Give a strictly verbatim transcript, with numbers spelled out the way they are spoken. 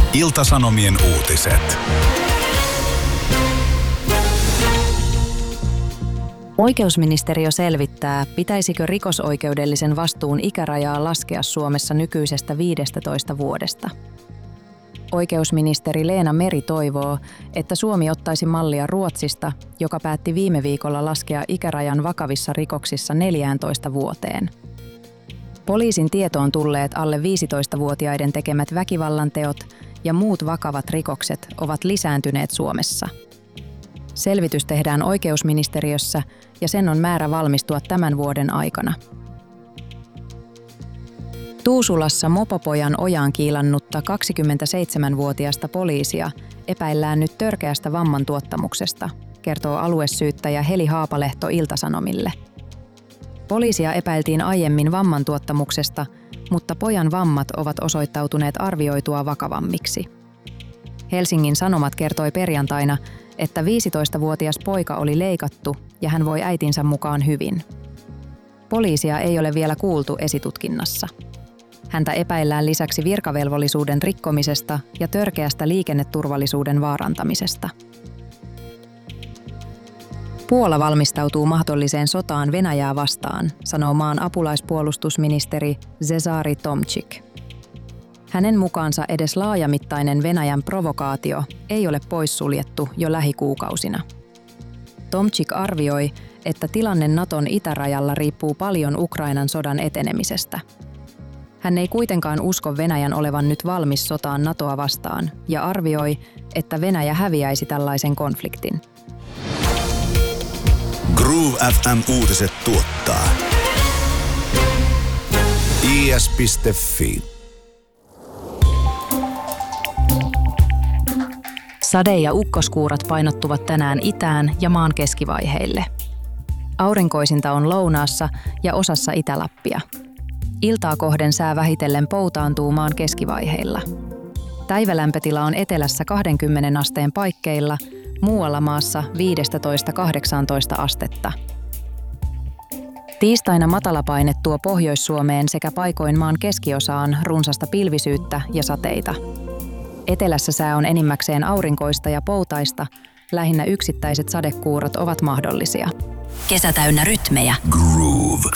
Ilta-Sanomien uutiset. Oikeusministeriö selvittää, pitäisikö rikosoikeudellisen vastuun ikärajaa laskea Suomessa nykyisestä viidestätoista vuodesta. Oikeusministeri Leena Meri toivoo, että Suomi ottaisi mallia Ruotsista, joka päätti viime viikolla laskea ikärajan vakavissa rikoksissa neljääntoista vuoteen. Poliisin tietoon tulleet alle viisitoistavuotiaiden tekemät väkivallanteot ja muut vakavat rikokset ovat lisääntyneet Suomessa. Selvitys tehdään oikeusministeriössä ja sen on määrä valmistua tämän vuoden aikana. Tuusulassa mopopojan ojaan kiilannutta kaksikymmentäseitsemänvuotiasta poliisia epäillään nyt törkeästä vammantuottamuksesta, kertoo aluesyyttäjä Heli Haapalehto Ilta-Sanomille. Poliisia epäiltiin aiemmin vammantuottamuksesta, mutta pojan vammat ovat osoittautuneet arvioitua vakavammiksi. Helsingin Sanomat kertoi perjantaina, että viisitoistavuotias poika oli leikattu ja hän voi äitinsä mukaan hyvin. Poliisia ei ole vielä kuultu esitutkinnassa. Häntä epäillään lisäksi virkavelvollisuuden rikkomisesta ja törkeästä liikenneturvallisuuden vaarantamisesta. Puola valmistautuu mahdolliseen sotaan Venäjää vastaan, sanoo maan apulaispuolustusministeri Cezary Tomczyk. Hänen mukaansa edes laajamittainen Venäjän provokaatio ei ole poissuljettu jo lähikuukausina. Tomczyk arvioi, että tilanne Naton itärajalla riippuu paljon Ukrainan sodan etenemisestä. Hän ei kuitenkaan usko Venäjän olevan nyt valmis sotaan Natoa vastaan ja arvioi, että Venäjä häviäisi tällaisen konfliktin. Groove F M-uutiset tuottaa I S piste Fi. Sade- ja ukkoskuurat painottuvat tänään itään ja maan keskivaiheille. Aurinkoisinta on lounaassa ja osassa Itä-Lappia. Iltaa kohden sää vähitellen poutaantuu maan keskivaiheilla. Päivälämpötila on etelässä kaksikymmentä asteen paikkeilla, muualla maassa viisitoista kahdeksantoista astetta. Tiistaina matalapaine tuo Pohjois-Suomeen sekä paikoin maan keskiosaan runsasta pilvisyyttä ja sateita. Etelässä sää on enimmäkseen aurinkoista ja poutaista, lähinnä yksittäiset sadekuurot ovat mahdollisia. Kesä täynnä rytmejä. Groove.